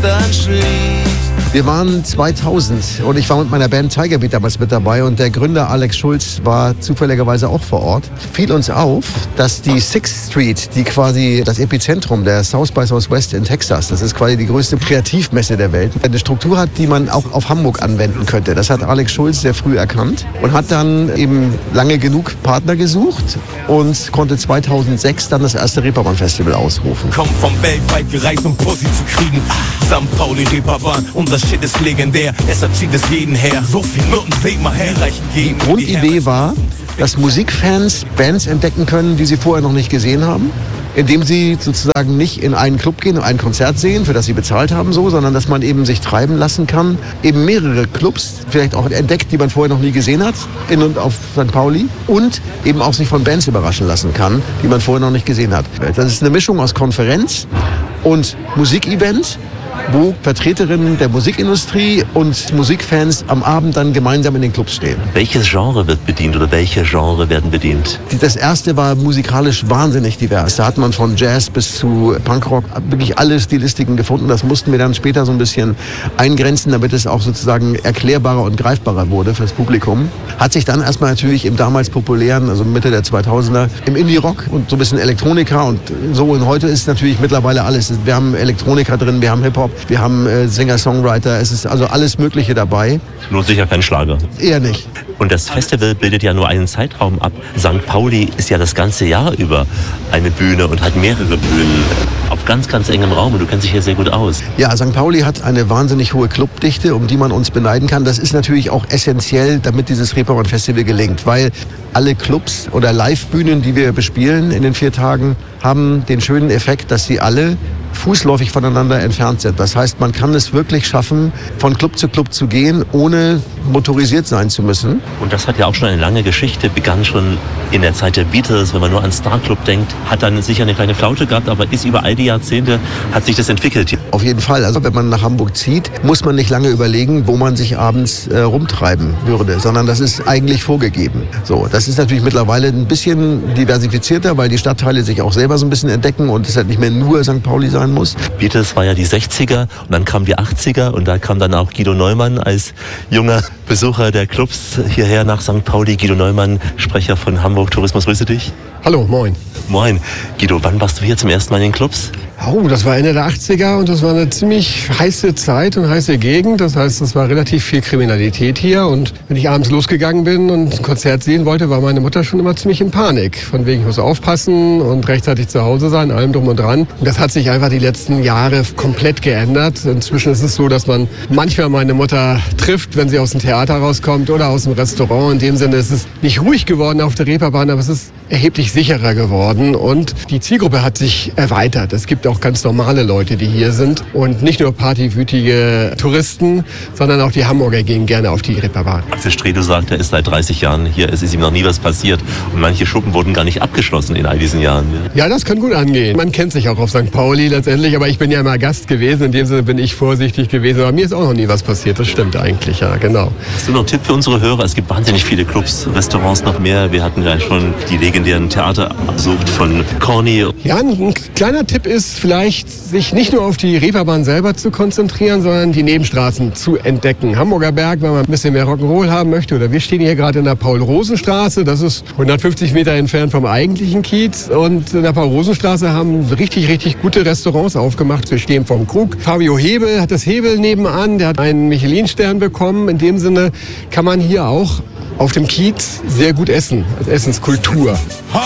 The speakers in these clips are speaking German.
anschließt. Wir waren 2000 und ich war mit meiner Band Tiger Beat damals mit dabei und der Gründer Alex Schulz war zufälligerweise auch vor Ort. Fiel uns auf, dass die Sixth Street, die quasi das Epizentrum der South by Southwest in Texas, das ist quasi die größte Kreativmesse der Welt, eine Struktur hat, die man auch auf Hamburg anwenden könnte. Das hat Alex Schulz sehr früh erkannt und hat dann eben lange genug Partner gesucht und konnte 2006 dann das erste Reeperbahn-Festival ausrufen. Komm vom weltweit gereist, um Pussy zu kriegen. St. Pauli, Reeperbahn, unser Shit ist legendär. Deshalb zieht es jeden her. So viel Noten, seht mal her, reichen gehen. Die Grundidee war, dass Musikfans Bands entdecken können, die sie vorher noch nicht gesehen haben, indem sie sozusagen nicht in einen Club gehen und ein Konzert sehen, für das sie bezahlt haben, sondern dass man eben sich treiben lassen kann, eben mehrere Clubs vielleicht auch entdeckt, die man vorher noch nie gesehen hat, in und auf St. Pauli, und eben auch sich von Bands überraschen lassen kann, die man vorher noch nicht gesehen hat. Das ist eine Mischung aus Konferenz und Musikevent, wo Vertreterinnen der Musikindustrie und Musikfans am Abend dann gemeinsam in den Clubs stehen. Welches Genre wird bedient oder welche Genre werden bedient? Das erste war musikalisch wahnsinnig divers. Da hat man von Jazz bis zu Punkrock wirklich alle Stilistiken gefunden. Das mussten wir dann später so ein bisschen eingrenzen, damit es auch sozusagen erklärbarer und greifbarer wurde fürs Publikum. Hat sich dann erstmal natürlich im damals populären, also Mitte der 2000er, im Indie-Rock und so ein bisschen Elektronika und so. Und heute ist natürlich mittlerweile alles. Wir haben Elektronika drin, wir haben Hip-Hop, wir haben Singer-Songwriter, es ist also alles Mögliche dabei. Nur sicher kein Schlager. Eher nicht. Und das Festival bildet ja nur einen Zeitraum ab. St. Pauli ist ja das ganze Jahr über eine Bühne und hat mehrere Bühnen auf ganz, ganz engem Raum. Und du kennst dich hier sehr gut aus. Ja, St. Pauli hat eine wahnsinnig hohe Clubdichte, um die man uns beneiden kann. Das ist natürlich auch essentiell, damit dieses Reeperbahn-Festival gelingt, weil alle Clubs oder Live-Bühnen, die wir bespielen in den 4 Tagen, haben den schönen Effekt, dass sie alle fußläufig voneinander entfernt sind. Das heißt, man kann es wirklich schaffen, von Club zu gehen, ohne motorisiert sein zu müssen. Und das hat ja auch schon eine lange Geschichte, begann schon in der Zeit der Beatles, wenn man nur an Star Club denkt, hat dann sicher eine kleine Flaute gehabt, aber ist über all die Jahrzehnte, hat sich das entwickelt. Auf jeden Fall. Also wenn man nach Hamburg zieht, muss man nicht lange überlegen, wo man sich abends rumtreiben würde, sondern das ist eigentlich vorgegeben. So, das ist natürlich mittlerweile ein bisschen diversifizierter, weil die Stadtteile sich auch selber so ein bisschen entdecken und es halt nicht mehr nur St. Pauli sein muss. Beatles war ja die 60er und dann kamen die 80er und da kam dann auch Guido Neumann als junger Besucher der Clubs hierher nach St. Pauli. Guido Neumann, Sprecher von Hamburg Tourismus, grüße dich. Hallo, moin. Moin. Guido, wann warst du hier zum ersten Mal in den Clubs? Oh, das war Ende der 80er und das war eine ziemlich heiße Zeit und heiße Gegend. Das heißt, es war relativ viel Kriminalität hier. Und wenn ich abends losgegangen bin und ein Konzert sehen wollte, war meine Mutter schon immer ziemlich in Panik. Von wegen, ich muss aufpassen und rechtzeitig zu Hause sein, allem drum und dran. Und das hat sich einfach die letzten Jahre komplett geändert. Inzwischen ist es so, dass man manchmal meine Mutter trifft, wenn sie aus dem Theater rauskommt oder aus dem Restaurant. In dem Sinne ist es nicht ruhig geworden auf der Reeperbahn, aber es ist erheblich sicherer geworden. Und die Zielgruppe hat sich erweitert. Es gibt auch ganz normale Leute, die hier sind und nicht nur partywütige Touristen, sondern auch die Hamburger gehen gerne auf die Reeperbahn. Axel Stredo sagt, er ist seit 30 Jahren hier, es ist ihm noch nie was passiert und manche Schuppen wurden gar nicht abgeschlossen in all diesen Jahren. Ja, das kann gut angehen. Man kennt sich auch auf St. Pauli letztendlich, aber ich bin ja immer Gast gewesen, in dem Sinne bin ich vorsichtig gewesen, aber mir ist auch noch nie was passiert, das stimmt eigentlich, ja, genau. Hast du noch einen Tipp für unsere Hörer? Es gibt wahnsinnig viele Clubs, Restaurants noch mehr, wir hatten ja schon die legendären Theater besucht von Corny. Ja, ein kleiner Tipp ist vielleicht, sich nicht nur auf die Reeperbahn selber zu konzentrieren, sondern die Nebenstraßen zu entdecken. Hamburger Berg, wenn man ein bisschen mehr Rock'n'Roll haben möchte, oder wir stehen hier gerade in der Paul-Rosen-Straße, das ist 150 Meter entfernt vom eigentlichen Kiez, und in der Paul-Rosen-Straße haben richtig, richtig gute Restaurants aufgemacht. Wir stehen vom Krug. Fabio Hebel hat das Hebel nebenan, der hat einen Michelin-Stern bekommen. In dem Sinne kann man hier auch auf dem Kiez sehr gut essen, als Essenskultur.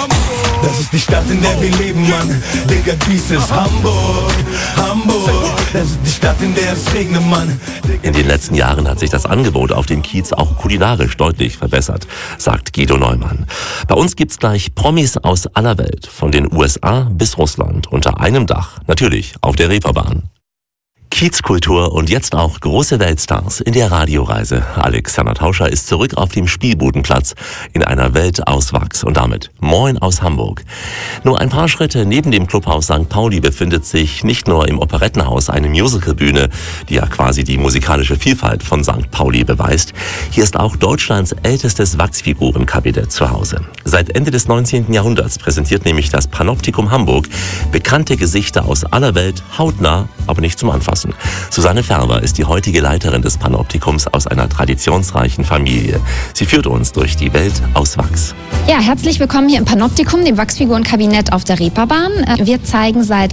Das ist die Stadt, in der wir leben, Mann. Digga, dies ist Hamburg, Hamburg. Das ist die Stadt, in der es regnet, Mann. In den letzten Jahren hat sich das Angebot auf dem Kiez auch kulinarisch deutlich verbessert, sagt Guido Neumann. Bei uns gibt's gleich Promis aus aller Welt, von den USA bis Russland, unter einem Dach, natürlich auf der Reeperbahn. Kiezkultur und jetzt auch große Weltstars in der Radioreise. Alexander Tauscher ist zurück auf dem Spielbudenplatz in einer Welt aus Wachs und damit Moin aus Hamburg. Nur ein paar Schritte neben dem Clubhaus St. Pauli befindet sich nicht nur im Operettenhaus eine Musicalbühne, die ja quasi die musikalische Vielfalt von St. Pauli beweist. Hier ist auch Deutschlands ältestes Wachsfigurenkabinett zu Hause. Seit Ende des 19. Jahrhunderts präsentiert nämlich das Panoptikum Hamburg bekannte Gesichter aus aller Welt hautnah, aber nicht zum Anfassen. sprechen. Susanne Färber ist die heutige Leiterin des Panoptikums aus einer traditionsreichen Familie. Sie führt uns durch die Welt aus Wachs. Ja, herzlich willkommen hier im Panoptikum, dem Wachsfigurenkabinett auf der Reeperbahn. Wir zeigen seit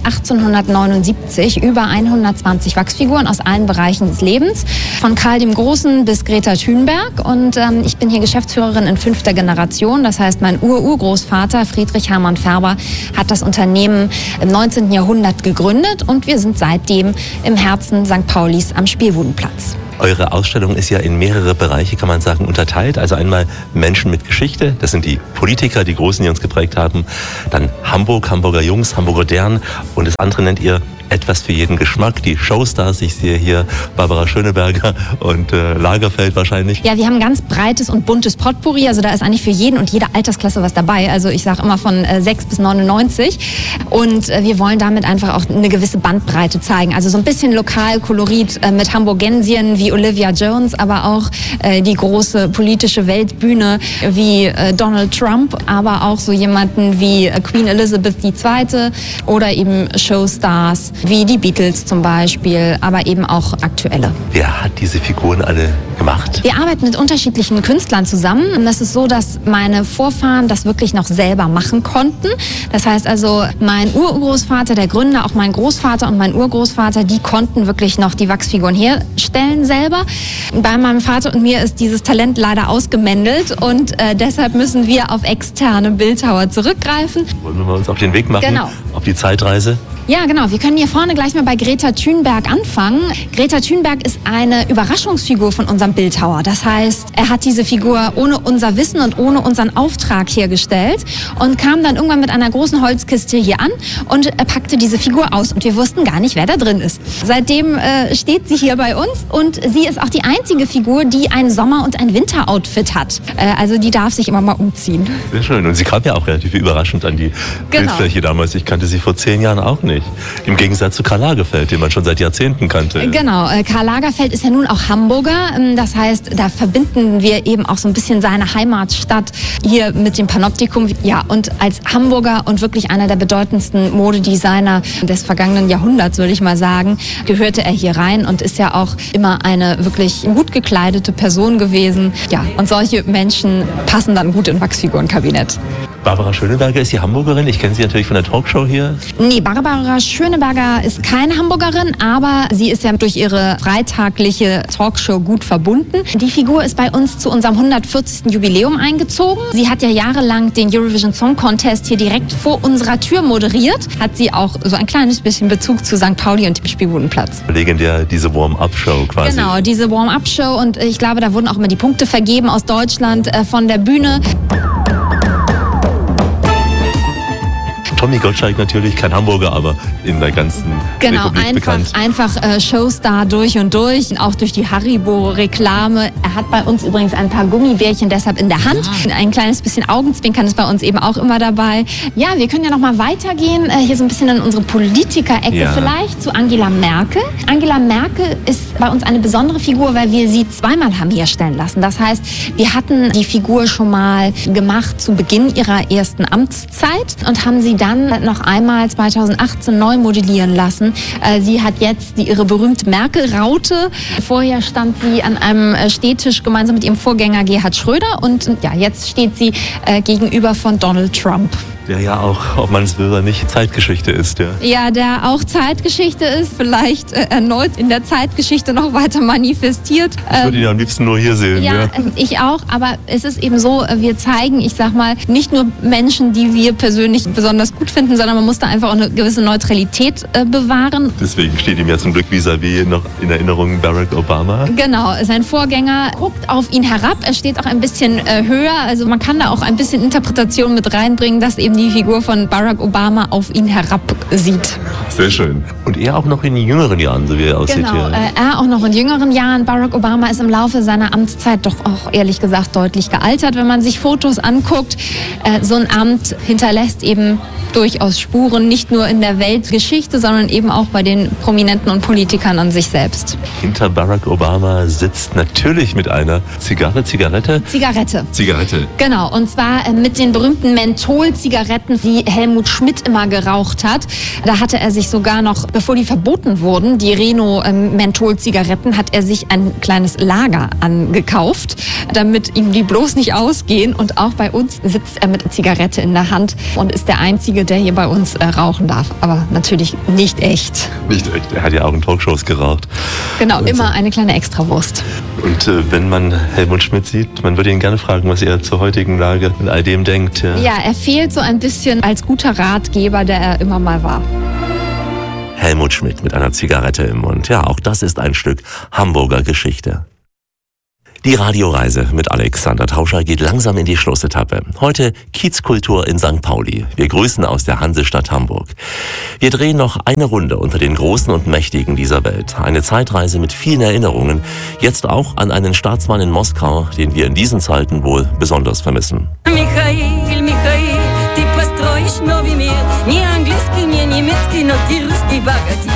1879 über 120 Wachsfiguren aus allen Bereichen des Lebens, von Karl dem Großen bis Greta Thunberg. Und ich bin hier Geschäftsführerin in 5. Generation. Das heißt, mein Urgroßvater Friedrich Hermann Färber hat das Unternehmen im 19. Jahrhundert gegründet und wir sind seitdem im Herzen St. Paulis am Spielbudenplatz. Eure Ausstellung ist ja in mehrere Bereiche, kann man sagen, unterteilt. Also einmal Menschen mit Geschichte, das sind die Politiker, die Großen, die uns geprägt haben. Dann Hamburg, Hamburger Jungs, Hamburger Dern. Und das andere nennt ihr etwas für jeden Geschmack. Die Showstars, ich sehe hier Barbara Schöneberger und Lagerfeld wahrscheinlich. Ja, wir haben ein ganz breites und buntes Potpourri. Also da ist eigentlich für jeden und jede Altersklasse was dabei. Also ich sage immer von 6 bis 99. Und wir wollen damit einfach auch eine gewisse Bandbreite zeigen. Also so ein bisschen Lokalkolorit mit Hamburgensien wie Olivia Jones, aber auch die große politische Weltbühne wie Donald Trump, aber auch so jemanden wie Queen Elizabeth II. Oder eben Showstars wie die Beatles zum Beispiel, aber eben auch aktuelle. Wer hat diese Figuren alle gemacht? Wir arbeiten mit unterschiedlichen Künstlern zusammen. Es ist so, dass meine Vorfahren das wirklich noch selber machen konnten. Das heißt also, mein Urgroßvater, der Gründer, auch mein Großvater und mein Urgroßvater, die konnten wirklich noch die Wachsfiguren herstellen selber. Bei meinem Vater und mir ist dieses Talent leider ausgemändelt und deshalb müssen wir auf externe Bildhauer zurückgreifen. Wollen wir uns auf den Weg machen? Genau. Auf die Zeitreise? Ja, genau. Wir können hier vorne gleich mal bei Greta Thunberg anfangen. Greta Thunberg ist eine Überraschungsfigur von unserem Bildhauer. Das heißt, er hat diese Figur ohne unser Wissen und ohne unseren Auftrag hergestellt und kam dann irgendwann mit einer großen Holzkiste hier an und packte diese Figur aus. Und wir wussten gar nicht, wer da drin ist. Seitdem steht sie hier bei uns und sie ist auch die einzige Figur, die ein Sommer- und ein Winteroutfit hat. Also die darf sich immer mal umziehen. Sehr schön. Und sie kam ja auch relativ überraschend an die Bildfläche damals. Ich kannte sie vor 10 Jahren auch nicht. Im Gegensatz zu Karl Lagerfeld, den man schon seit Jahrzehnten kannte. Genau, Karl Lagerfeld ist ja nun auch Hamburger. Das heißt, da verbinden wir eben auch so ein bisschen seine Heimatstadt hier mit dem Panoptikum. Ja, und als Hamburger und wirklich einer der bedeutendsten Modedesigner des vergangenen Jahrhunderts, würde ich mal sagen, gehörte er hier rein und ist ja auch immer eine wirklich gut gekleidete Person gewesen. Ja, und solche Menschen passen dann gut in Wachsfigurenkabinett. Barbara Schöneberger ist die Hamburgerin. Ich kenne sie natürlich von der Talkshow hier. Nee, Barbara Schöneberger ist keine Hamburgerin, aber sie ist ja durch ihre freitagliche Talkshow gut verbunden. Die Figur ist bei uns zu unserem 140. Jubiläum eingezogen. Sie hat ja jahrelang den Eurovision Song Contest hier direkt vor unserer Tür moderiert. Hat sie auch so ein kleines bisschen Bezug zu St. Pauli und dem Spielbudenplatz. Legendär, diese Warm-Up-Show quasi. Genau, diese Warm-Up-Show und ich glaube, da wurden auch immer die Punkte vergeben aus Deutschland von der Bühne. Tommy Gottschalk natürlich, kein Hamburger, aber in der ganzen Republik bekannt. Einfach Showstar durch und durch, auch durch die Haribo-Reklame. Er hat bei uns übrigens ein paar Gummibärchen deshalb in der Hand. Ja. Ein kleines bisschen Augenzwinkern ist bei uns eben auch immer dabei. Ja, wir können ja noch mal weitergehen, hier so ein bisschen in unsere Politiker-Ecke vielleicht, zu Angela Merkel. Angela Merkel ist bei uns eine besondere Figur, weil wir sie zweimal haben herstellen lassen. Das heißt, wir hatten die Figur schon mal gemacht zu Beginn ihrer ersten Amtszeit und haben sie dann noch einmal 2018 neu modellieren lassen. Sie hat jetzt ihre berühmte Merkel-Raute. Vorher stand sie an einem Stehtisch gemeinsam mit ihrem Vorgänger Gerhard Schröder und ja, jetzt steht sie gegenüber von Donald Trump. Der ja auch, ob man es will oder nicht, Zeitgeschichte ist, ja. Ja, der auch Zeitgeschichte ist, vielleicht erneut in der Zeitgeschichte noch weiter manifestiert. Ich würde ihn ja am liebsten nur hier sehen. Ja, ich auch, aber es ist eben so, wir zeigen, ich sag mal, nicht nur Menschen, die wir persönlich besonders gut finden, sondern man muss da einfach auch eine gewisse Neutralität bewahren. Deswegen steht ihm ja zum Glück vis-à-vis noch in Erinnerung Barack Obama. Genau, sein Vorgänger guckt auf ihn herab, er steht auch ein bisschen höher, also man kann da auch ein bisschen Interpretation mit reinbringen, dass eben die Figur von Barack Obama auf ihn herab sieht. Sehr schön. Und er auch noch in jüngeren Jahren, so wie er aussieht. Genau, er auch noch in jüngeren Jahren. Barack Obama ist im Laufe seiner Amtszeit doch auch ehrlich gesagt deutlich gealtert, wenn man sich Fotos anguckt. So ein Amt hinterlässt eben durchaus Spuren, nicht nur in der Weltgeschichte, sondern eben auch bei den Prominenten und Politikern an sich selbst. Hinter Barack Obama sitzt natürlich mit einer Zigarette. Zigarette. Genau, und zwar mit den berühmten Menthol-Zigaretten. Zigaretten, die Helmut Schmidt immer geraucht hat. Da hatte er sich sogar noch, bevor die verboten wurden, die Reno-Menthol-Zigaretten, hat er sich ein kleines Lager angekauft, damit ihm die bloß nicht ausgehen. Und auch bei uns sitzt er mit einer Zigarette in der Hand und ist der Einzige, der hier bei uns rauchen darf. Aber natürlich nicht echt. Nicht echt, er hat ja auch in Talkshows geraucht. Genau, immer eine kleine Extrawurst. Und wenn man Helmut Schmidt sieht, man würde ihn gerne fragen, was er zur heutigen Lage in all dem denkt. Ja, er fehlt so ein bisschen als guter Ratgeber, der er immer mal war. Helmut Schmidt mit einer Zigarette im Mund. Ja, auch das ist ein Stück Hamburger Geschichte. Die Radioreise mit Alexander Tauscher geht langsam in die Schlussetappe. Heute Kiezkultur in St. Pauli. Wir grüßen aus der Hansestadt Hamburg. Wir drehen noch eine Runde unter den Großen und Mächtigen dieser Welt. Eine Zeitreise mit vielen Erinnerungen. Jetzt auch an einen Staatsmann in Moskau, den wir in diesen Zeiten wohl besonders vermissen. Michail, Michail, ты построишь новый мир. Не английский, не немецкий, но ты русский богатырь.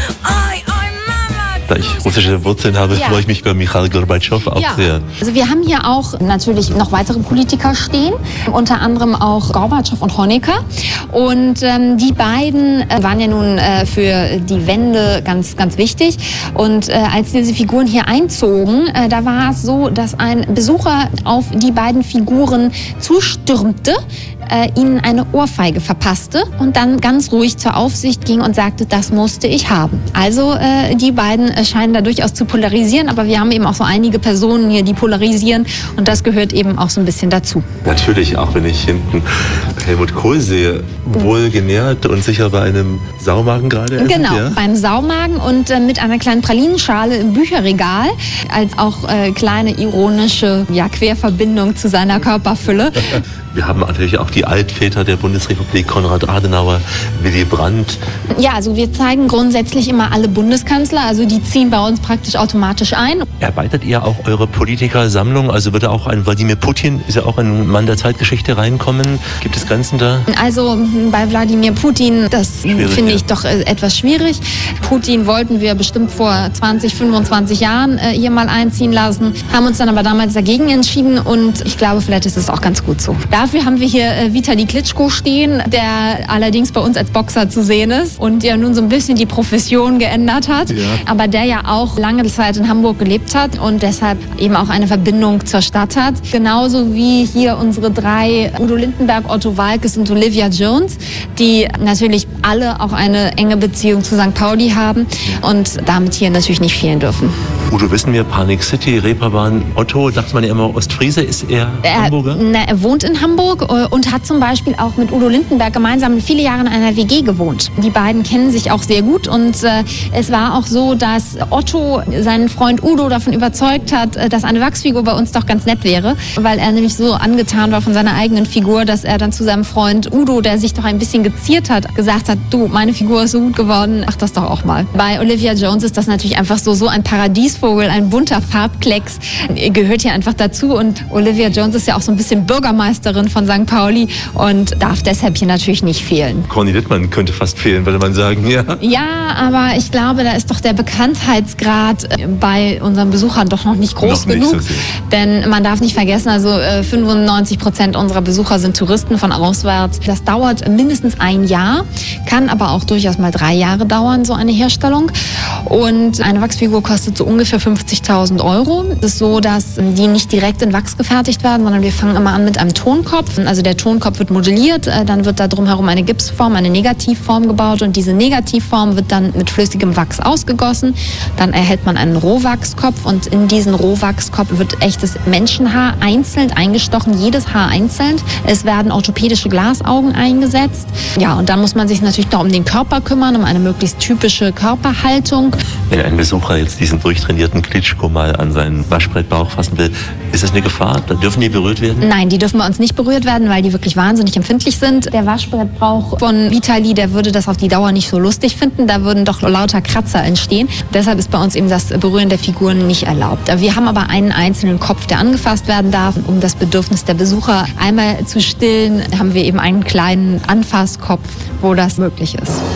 Da ich russische Wurzeln habe, freue ich mich bei Michail Gorbatschow auch sehr. Also wir haben hier auch natürlich noch weitere Politiker stehen, unter anderem auch Gorbatschow und Honecker. Und die beiden waren ja nun für die Wende ganz, ganz wichtig. Und als diese Figuren hier einzogen, da war es so, dass ein Besucher auf die beiden Figuren zustürmte, ihnen eine Ohrfeige verpasste und dann ganz ruhig zur Aufsicht ging und sagte, das musste ich haben. Also die beiden scheinen da durchaus zu polarisieren, aber wir haben eben auch so einige Personen hier, die polarisieren und das gehört eben auch so ein bisschen dazu. Natürlich, auch wenn ich hinten Helmut Kohl sehe, wohl genährt und sicher bei einem Saumagen gerade essen. Genau, ja? beim Saumagen und mit einer kleinen Pralinenschale im Bücherregal, als auch kleine ironische Querverbindung zu seiner Körperfülle. Wir haben natürlich auch die Altväter der Bundesrepublik, Konrad Adenauer, Willy Brandt. Ja, also wir zeigen grundsätzlich immer alle Bundeskanzler, also die ziehen bei uns praktisch automatisch ein. Erweitert ihr auch eure Politikersammlung? Also würde auch ein Wladimir Putin, ist ja auch ein Mann der Zeitgeschichte, reinkommen? Gibt es Grenzen da? Also bei Wladimir Putin, das finde ich doch etwas schwierig. Putin wollten wir bestimmt vor 20, 25 Jahren hier mal einziehen lassen, haben uns dann aber damals dagegen entschieden und ich glaube, vielleicht ist es auch ganz gut so. Dafür haben wir hier Vitali Klitschko stehen, der allerdings bei uns als Boxer zu sehen ist und der nun so ein bisschen die Profession geändert hat, aber der ja auch lange Zeit in Hamburg gelebt hat und deshalb eben auch eine Verbindung zur Stadt hat. Genauso wie hier unsere drei, Udo Lindenberg, Otto Waalkes und Olivia Jones, die natürlich alle auch eine enge Beziehung zu St. Pauli haben und damit hier natürlich nicht fehlen dürfen. Udo, wissen wir, Panik City, Reeperbahn, Otto, dachte man ja immer, Ostfriese, ist er Hamburger? Er wohnt in Hamburg und hat zum Beispiel auch mit Udo Lindenberg gemeinsam viele Jahre in einer WG gewohnt. Die beiden kennen sich auch sehr gut und es war auch so, dass Otto seinen Freund Udo davon überzeugt hat, dass eine Wachsfigur bei uns doch ganz nett wäre, weil er nämlich so angetan war von seiner eigenen Figur, dass er dann zu seinem Freund Udo, der sich doch ein bisschen geziert hat, gesagt hat, du, meine Figur ist so gut geworden, mach das doch auch mal. Bei Olivia Jones ist das natürlich einfach so ein Paradiesvogel, ein bunter Farbklecks, gehört hier einfach dazu und Olivia Jones ist ja auch so ein bisschen Bürgermeisterin von St. Pauli und darf deshalb hier natürlich nicht fehlen. Conny Littmann könnte fast fehlen, würde man sagen, ja. Ja, aber ich glaube, da ist doch der Bekanntheitsgrad bei unseren Besuchern doch noch nicht groß genug. So denn man darf nicht vergessen, also 95% unserer Besucher sind Touristen von auswärts. Das dauert mindestens ein Jahr, kann aber auch durchaus mal 3 Jahre dauern, so eine Herstellung. Und eine Wachsfigur kostet so ungefähr 50.000 Euro. Es ist so, dass die nicht direkt in Wachs gefertigt werden, sondern wir fangen immer an mit einem Tonkopf. Also der Tonkopf wird modelliert, dann wird da drumherum eine Gipsform, eine Negativform gebaut und diese Negativform wird dann mit flüssigem Wachs ausgegossen. Dann erhält man einen Rohwachskopf und in diesen Rohwachskopf wird echtes Menschenhaar einzeln eingestochen, jedes Haar einzeln. Es werden orthopädische Glasaugen eingesetzt. Ja, und dann muss man sich natürlich noch um den Körper kümmern, um eine möglichst typische Körperhaltung. Wenn ein Besucher jetzt diesen durchtrainierten Klitschko mal an seinen Waschbrettbauch fassen will, ist das eine Gefahr? Da dürfen die berührt werden? Nein, die dürfen bei uns nicht berührt werden, weil die wirklich wahnsinnig empfindlich sind. Der Waschbrettbauch von Vitali, der würde das auf die Dauer nicht so lustig finden. Da würden doch lauter Kratzer entstehen. Deshalb ist bei uns eben das Berühren der Figuren nicht erlaubt. Wir haben aber einen einzelnen Kopf, der angefasst werden darf. Um das Bedürfnis der Besucher einmal zu stillen, haben wir eben einen kleinen Anfasskopf, wo das möglich ist.